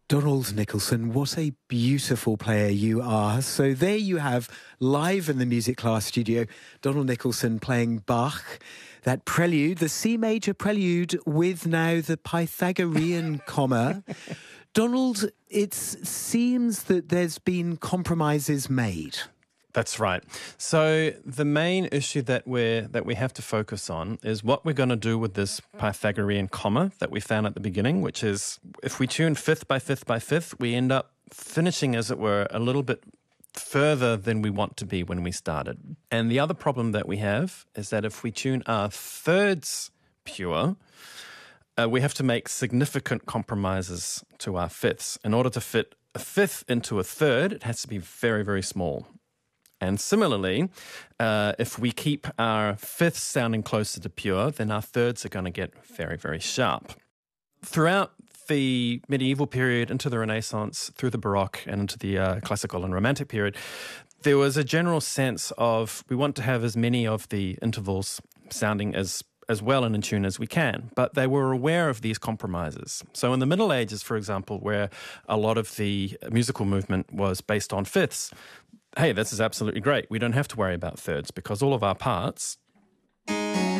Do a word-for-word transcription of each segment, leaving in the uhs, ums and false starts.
Donald Nicholson, what a beautiful player you are. So there you have, live in the music class studio, Donald Nicholson playing Bach, that prelude, the C major prelude with now the Pythagorean comma. Donald, it seems that there's been compromises made. That's right. So the main issue that we're that we have to focus on is what we're going to do with this Pythagorean comma that we found at the beginning, which is if we tune fifth by fifth by fifth, we end up finishing, as it were, a little bit further than we want to be when we started. And the other problem that we have is that if we tune our thirds pure, uh, we have to make significant compromises to our fifths. In order to fit a fifth into a third, it has to be very, very small. And similarly, uh, if we keep our fifths sounding closer to pure, then our thirds are going to get very, very sharp. Throughout the medieval period, into the Renaissance, through the Baroque, and into the uh, classical and Romantic period, there was a general sense of we want to have as many of the intervals sounding as as well and in tune as we can, but they were aware of these compromises. So in the Middle Ages, for example, where a lot of the musical movement was based on fifths, hey, this is absolutely great. We don't have to worry about thirds because all of our parts... Ah,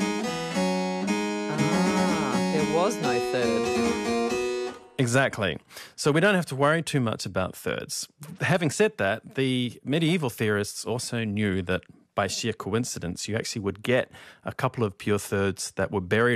there was no third. Exactly. So we don't have to worry too much about thirds. Having said that, the medieval theorists also knew that by sheer coincidence, you actually would get a couple of pure thirds that were buried